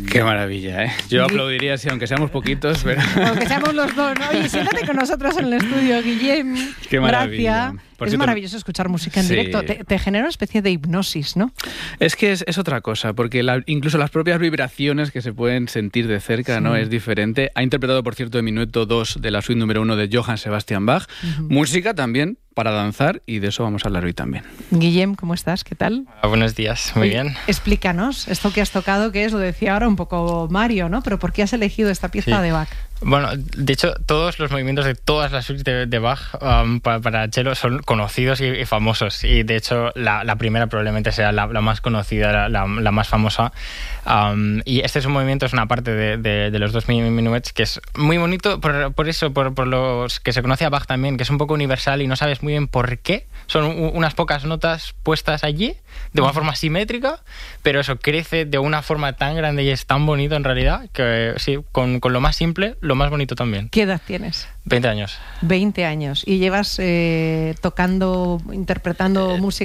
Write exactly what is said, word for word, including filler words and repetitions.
Qué maravilla, ¿eh? Yo aplaudiría si aunque seamos poquitos, pero... Aunque seamos los dos, ¿no? Oye, siéntate con nosotros en el estudio, Guillem. Qué maravilla. Gracias. Por es cierto, maravilloso escuchar música en sí. directo. Te, te genera una especie de hipnosis, ¿no? Es que es, es otra cosa, porque la, incluso las propias vibraciones que se pueden sentir de cerca, sí. ¿no? Es diferente. Ha interpretado, por cierto, el minuto dos de la suite número uno de Johann Sebastian Bach. Uh-huh. Música también para danzar, y de eso vamos a hablar hoy también. Guillem, ¿cómo estás? ¿Qué tal? Ah, buenos días, muy Oye, bien. Explícanos, esto que has tocado, que es, lo decía ahora un poco Mario, ¿no? Pero ¿por qué has elegido esta pieza sí. de Bach? Bueno, de hecho, todos los movimientos de todas las suites de, de Bach um, para, para cello son conocidos y, y famosos. Y de hecho, la, la primera probablemente sea la, la más conocida, la, la, la más famosa. Um, y este es un movimiento, es una parte de, de, de los dos minuets que es muy bonito por, por eso, por, por los que se conoce a Bach también, que es un poco universal y no sabes muy bien por qué. Son u, unas pocas notas puestas allí de una forma simétrica, pero eso crece de una forma tan grande y es tan bonito en realidad que sí, con, con lo más simple, lo más bonito también. ¿Qué edad tienes? veinte años. veinte años. ¿Y llevas eh, tocando, interpretando eh, música